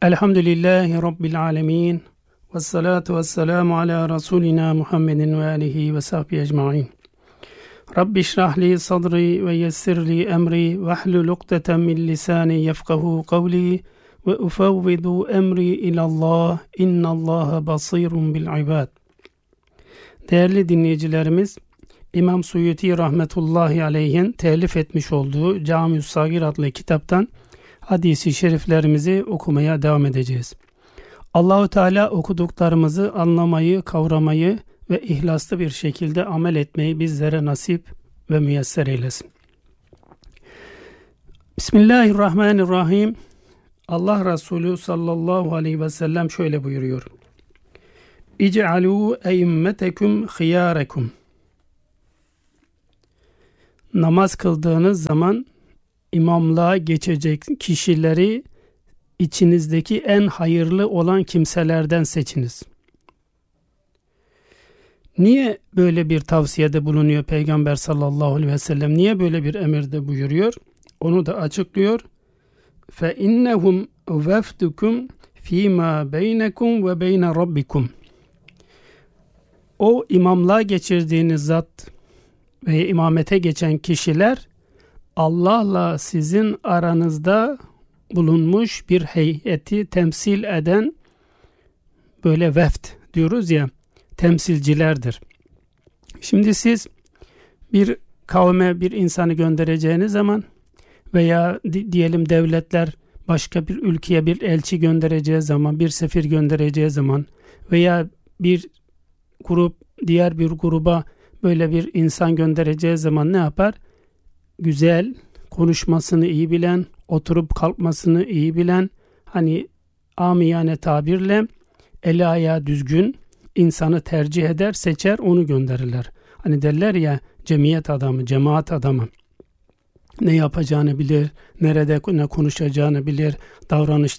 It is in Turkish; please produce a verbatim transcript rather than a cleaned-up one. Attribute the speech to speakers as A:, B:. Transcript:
A: Elhamdülillahi Rabbil alemin. Vessalatu vesselamu ala Resulina Muhammedin ve alihi ve sahbihi ecma'in. Rabbi şrahli sadri ve yessirli emri ve hlul ukdeten min lisani yefkahu kavli ve ufevvidu emri ilallah. İnnallaha basirun bil ibad. Değerli dinleyicilerimiz, İmam Suyuti rahmetullahi aleyhin telif etmiş olduğu Cami-ü Sagir adlı kitaptan hadisi şeriflerimizi okumaya devam edeceğiz. Allahu Teala okuduklarımızı anlamayı, kavramayı ve ihlaslı bir şekilde amel etmeyi bizlere nasip ve müyesser eylesin. Bismillahirrahmanirrahim. Allah Resulü sallallahu aleyhi ve sellem şöyle buyuruyor. İc'alû eimmetekum khiyârekum. Namaz kıldığınız zaman imamlığa geçecek kişileri içinizdeki en hayırlı olan kimselerden seçiniz. Niye böyle bir tavsiyede bulunuyor Peygamber sallallahu aleyhi ve sellem? Niye böyle bir emirde buyuruyor? Onu da açıklıyor. فَاِنَّهُمْ وَفْدُكُمْ ف۪ي مَا بَيْنَكُمْ وَبَيْنَ رَبِّكُمْ. O imamlığa geçirdiğiniz zat ve imamete geçen kişiler Allah'la sizin aranızda bulunmuş bir heyeti temsil eden, böyle vefd diyoruz ya, temsilcilerdir. Şimdi siz bir kavme bir insanı göndereceğiniz zaman veya diyelim devletler başka bir ülkeye bir elçi göndereceği zaman, bir sefir göndereceği zaman veya bir grup diğer bir gruba böyle bir insan göndereceği zaman ne yapar? Güzel, konuşmasını iyi bilen, oturup kalkmasını iyi bilen, hani amiyane tabirle eli ayağı düzgün insanı tercih eder, seçer, onu gönderirler. Hani derler ya, cemiyet adamı, cemaat adamı. Ne yapacağını bilir, nerede ne konuşacağını bilir, davranış